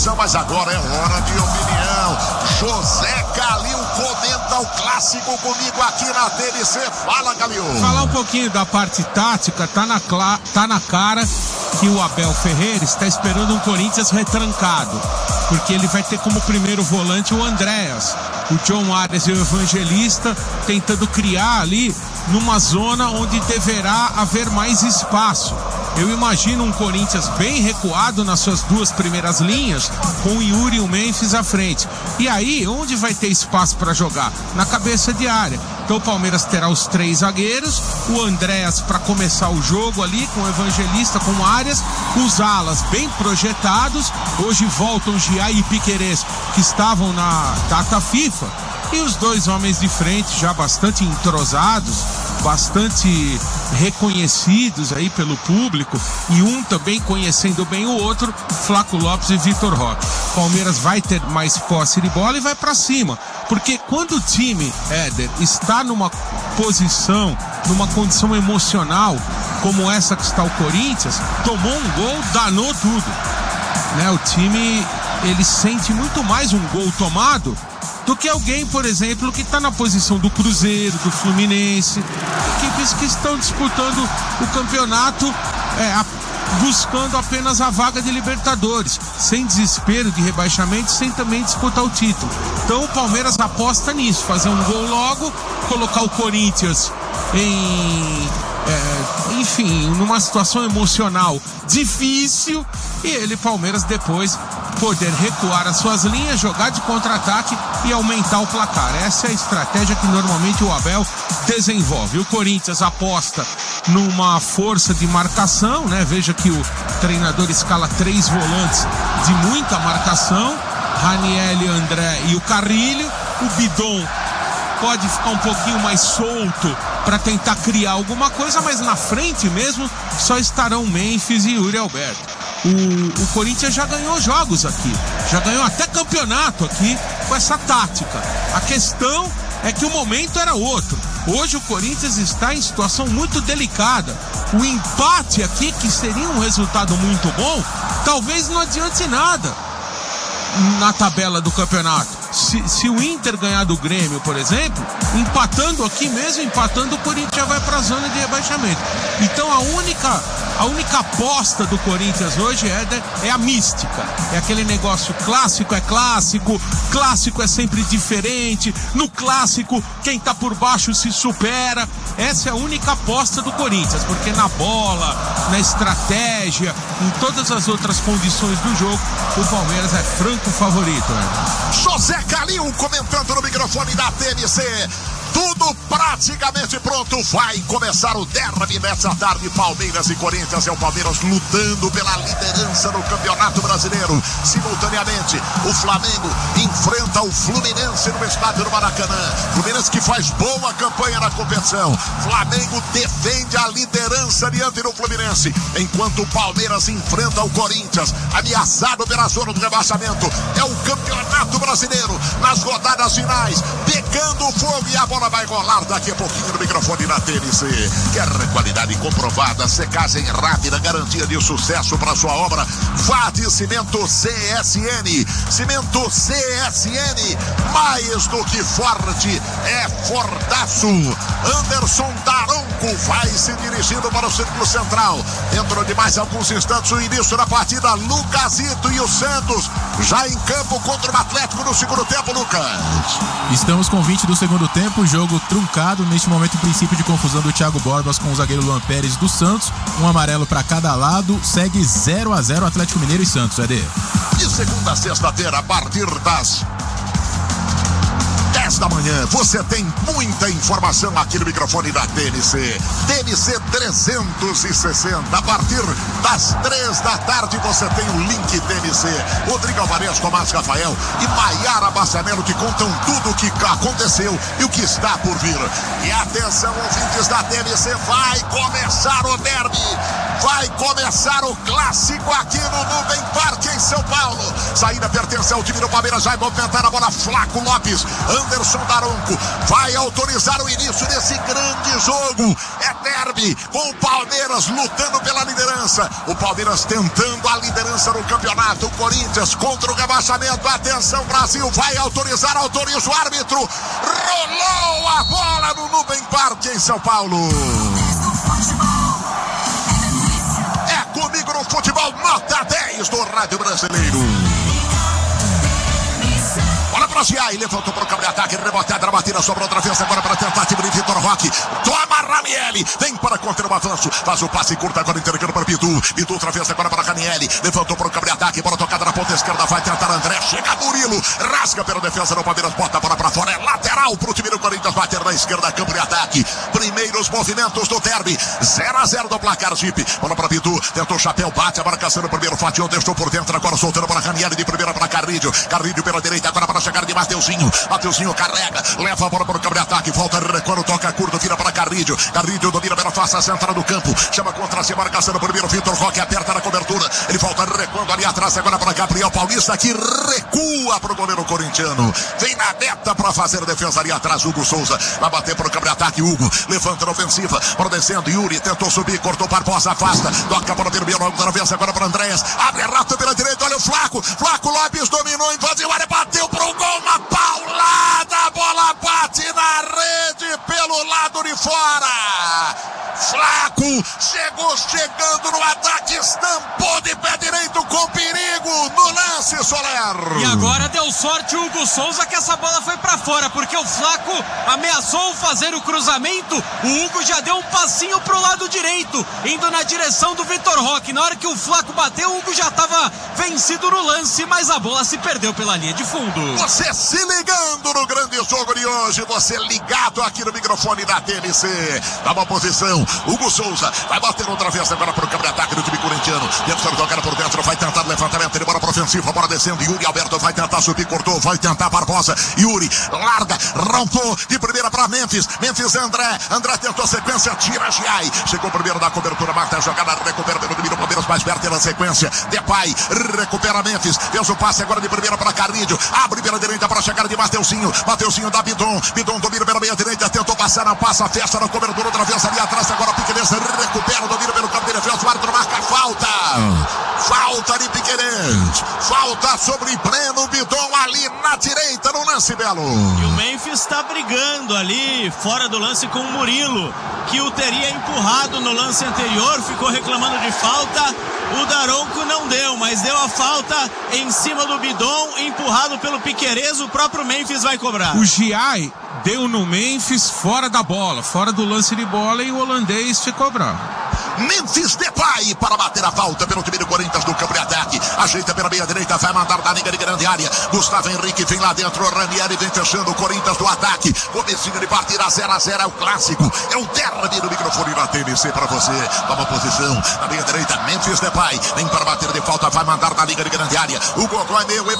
Mas agora é hora de opinião. José Calil comenta o clássico comigo aqui na TNC. Fala, Calil. Falar um pouquinho da parte tática. Tá na cara que o Abel Ferreira está esperando um Corinthians retrancado, porque ele vai ter como primeiro volante o Andréas, o John Arias e o Evangelista, tentando criar ali numa zona onde deverá haver mais espaço. Eu imagino um Corinthians bem recuado nas suas duas primeiras linhas, com o Yuri e o Memphis à frente. E aí, onde vai ter espaço para jogar? Na cabeça de área. Então o Palmeiras terá os três zagueiros, o Andréas para começar o jogo ali, com o Evangelista, com o Arias, os alas bem projetados. Hoje voltam Giai e Piquerez, que estavam na data FIFA. E os dois homens de frente já bastante entrosados, bastante reconhecidos aí pelo público, e um também conhecendo bem o outro, Flaco Lopes e Vitor Roque. Palmeiras vai ter mais posse de bola e vai pra cima, porque quando o time, Éder, está numa posição, numa condição emocional como essa que está o Corinthians, tomou um gol, danou tudo, né? O time, ele sente muito mais um gol tomado do que alguém, por exemplo, que está na posição do Cruzeiro, do Fluminense, equipes que estão disputando o campeonato, buscando apenas a vaga de Libertadores, sem desespero de rebaixamento, sem também disputar o título. Então o Palmeiras aposta nisso, fazer um gol logo, colocar o Corinthians enfim, numa situação emocional difícil, e ele, Palmeiras, depois poder recuar as suas linhas, jogar de contra-ataque e aumentar o placar. Essa é a estratégia que normalmente o Abel desenvolve. O Corinthians aposta numa força de marcação, né? Veja que o treinador escala 3 volantes de muita marcação, Raniel, André e o Carrilho. O Bidon pode ficar um pouquinho mais solto para tentar criar alguma coisa, mas na frente mesmo só estarão Memphis e Yuri Alberto. O Corinthians já ganhou jogos aqui, já ganhou até campeonato aqui com essa tática. A questão é que o momento era outro. Hoje o Corinthians está em situação muito delicada. O empate aqui, que seria um resultado muito bom, talvez não adiante nada na tabela do campeonato. Se o Inter ganhar do Grêmio, por exemplo, empatando aqui mesmo, empatando, o Corinthians já vai para a zona de rebaixamento. Então a única aposta do Corinthians hoje, Éder, é a mística. É aquele negócio clássico é clássico, clássico é sempre diferente, no clássico quem tá por baixo se supera. Essa é a única aposta do Corinthians, porque na bola, na estratégia, em todas as outras condições do jogo, o Palmeiras é franco favorito, né? José Calil comentando no microfone da TNC. Tudo praticamente pronto. Vai começar o derby nessa tarde. Palmeiras e Corinthians. É o Palmeiras lutando pela liderança no Campeonato Brasileiro. Simultaneamente, o Flamengo enfrenta o Fluminense no estádio do Maracanã. Fluminense que faz boa campanha na competição. Flamengo defende a liderança diante do Fluminense, enquanto o Palmeiras enfrenta o Corinthians, ameaçado pela zona do rebaixamento. É o Campeonato Brasileiro nas rodadas finais, pegando fogo, e a bola vai rolar daqui a pouquinho no microfone da TNC. Quer qualidade comprovada, secagem rápida, garantia de sucesso para sua obra? Vá de Cimento CSN. Cimento CSN, mais do que forte, é fortaço. Anderson Daronco vai se dirigindo para o círculo central. Dentro de mais alguns instantes, o início da partida. Lucasito e o Santos já em campo contra o Atlético no segundo tempo, Lucas. Estamos com 20 do segundo tempo, jogo truncado. Neste momento, o princípio de confusão do Thiago Borbas com o zagueiro Luan Pérez do Santos. Um amarelo para cada lado. Segue 0-0 Atlético Mineiro e Santos, ED. De segunda a sexta-feira, a partir das 10 da manhã, você tem muita informação aqui no microfone da TNC. TNC 360. A partir das 3 da tarde, você tem o link TNC. Rodrigo Alvarez, Tomás Rafael e Maiara Bassanello te contam tudo o que aconteceu e o que está por vir. E atenção, ouvintes da TNC, vai começar o derby. Vai começar o clássico aqui no Nubem Parque, em São Paulo. Saída pertence ao time do Palmeiras. Vai movimentar a bola Flaco Lopes. Anderson Daronco vai autorizar o início desse grande jogo. É derby, com o Palmeiras lutando pela liderança. O Palmeiras tentando a liderança no campeonato. O Corinthians contra o rebaixamento. Atenção, Brasil, vai autorizar, autoriza o árbitro. Rolou a bola no Nubem Parque, em São Paulo. É comigo no futebol, nota 10 do Rádio Brasileiro. Bola para Giai, levantou para o campo de ataque, rebotada, a batida, sobrou outra vez agora para tentativa de Vitor Roque. Toma Ranieri, vem para contra o avanço, faz o passe curto agora entregando para Bidu. Bidu outra vez agora para Ranieri, levantou para o campo de ataque, bola tocada na ponta esquerda, vai tentar André, chega Murilo, rasga pela defesa do Palmeiras, bota a bola para fora, é lateral para o time do Corinthians, bater na esquerda, campo de ataque. Primeiros movimentos do derby, 0-0 do placar, Jeep, bola para Bidu, tentou o chapéu, bate a marcação no primeiro, fatiou, deixou por dentro, agora soltando para Ranieri, de primeira para Carrilho, Carrilho pela direita, agora para chegar de Mateuzinho. Mateuzinho carrega, leva a bola para o campo de ataque, volta recuando, toca curto, vira para Carrilho. Carrilho domina pela face central do campo, chama contra si, marcação no primeiro, Vitor Roque aperta na cobertura, ele volta recuando ali atrás, agora para Gabriel Paulista, que recua para o goleiro corintiano, vem na meta para fazer a defesa ali atrás, Hugo Souza, vai bater para o campo de ataque, Hugo, levanta na ofensiva, descendo, Yuri, tentou subir, cortou Barbosa, afasta, toca para o primeiro, outra vez agora para Andréas, abre rápido pela direita, olha o Flaco Lopes dominou, invadiu a área, bateu para o gol, uma paulada, a bola bate na rede pelo lado de fora. Flaco chegando no ataque, estampou de pé direito com perigo no lance, Soler. E agora deu sorte o Hugo Souza que essa bola foi pra fora, porque o Flaco ameaçou fazer o cruzamento, o Hugo já deu um passinho pro lado direito, indo na direção do Vitor Roque. Na hora que o Flaco bateu, o Hugo já estava vencido no lance, mas a bola se perdeu pela linha de fundo. Você se ligando no grande jogo de hoje, você ligado aqui no microfone da TNC. Dá uma posição, Hugo Souza vai bater outra vez agora para o campo de ataque do time corintiano. Dentro tocar por dentro, vai tentar levantamento, ele bora para ofensiva, bora descendo. Yuri Alberto vai tentar subir, cortou, vai tentar Barbosa. Yuri larga, rompou de primeira para Memphis. André tentou a sequência, tira Giai. Chegou primeiro da cobertura, mata a jogada, recupera pelo domínio, Palmeiras mais perto na sequência. Depay recupera Memphis, fez o passe agora de primeira para Carrilho, abre pela direita para chegar de Mateuzinho da Bidon domina pela meia direita, tentou passar, não passa, fecha na cobertura, outra vez ali atrás, agora Piquerez recupera, domina pelo campo de defesa, o árbitro marca falta de Piquerez, falta sobre Breno Bidon ali na direita no lance, Belo. E o Memphis está brigando ali fora do lance com o Murilo, que o teria empurrado no lance anterior, ficou reclamando de falta. O Daronco não deu, mas deu a falta em cima do Bidon, empurrado pelo Piquerez. O próprio Memphis vai cobrar. O Giai deu no Memphis fora da bola, fora do lance de bola, e o holandês ficou bravo. Memphis Depay para bater a falta pelo time do Corinthians no campo de ataque, ajeita pela meia direita, vai mandar da linha de grande área, Gustavo Henrique vem lá dentro, Ranieri vem fechando o Corinthians do ataque, comecinho de partida, 0-0, é o clássico, é o derby no microfone da TNC para você. Toma posição na meia direita, Memphis Depay vem para bater de falta, vai mandar da linha de grande área, o Gogó é meu,